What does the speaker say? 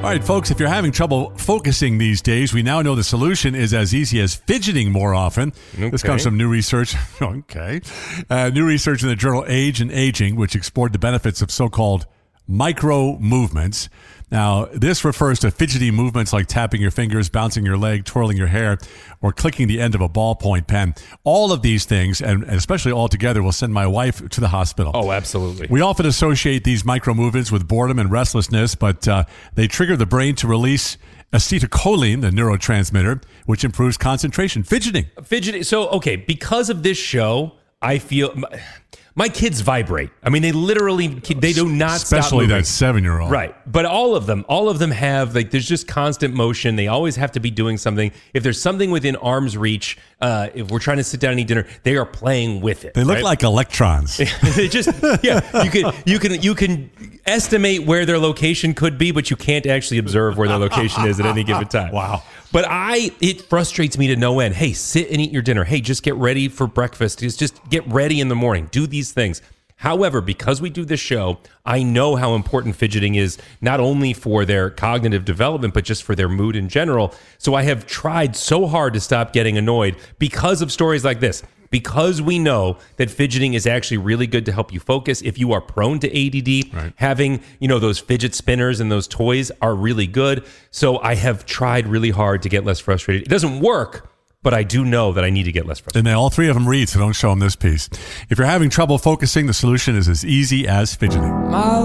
All right, folks, if you're having trouble focusing these days, we now know the solution is as easy as fidgeting more often. Okay. This comes from new research. New research in the journal Age and Aging, which explored the benefits of so-called micro movements. Now, this refers to fidgety movements like tapping your fingers, bouncing your leg, twirling your hair, or clicking the end of a ballpoint pen. All of these things, and especially all together, will send my wife to the hospital. Oh, absolutely. We often associate these micro movements with boredom and restlessness, but they trigger the brain to release acetylcholine, the neurotransmitter, which improves concentration. Fidgeting. So, okay, because of this show, I feel my kids vibrate. I mean, they do not stop Especially moving. that 7-year-old. Right. But all of them have, like, there's just constant motion. They always have to be doing something. If there's something within arm's reach, if we're trying to sit down and eat dinner, they are playing with it. They look like electrons. They just, you can estimate where their location could be, but you can't actually observe where their location is at any given time. Wow. But it frustrates me to no end. Hey, sit and eat your dinner. Hey, just get ready for breakfast. Just get ready in the morning. Do these things. However, because we do this show, I know how important fidgeting is, not only for their cognitive development, but just for their mood in general. So I have tried so hard to stop getting annoyed because of stories like this. Because we know that fidgeting is actually really good to help you focus. If you are prone to ADD, right, having, those fidget spinners and those toys are really good. So I have tried really hard to get less frustrated. It doesn't work, but I do know that I need to get less frustrated. And all three of them read, so don't show them this piece. If you're having trouble focusing, the solution is as easy as fidgeting.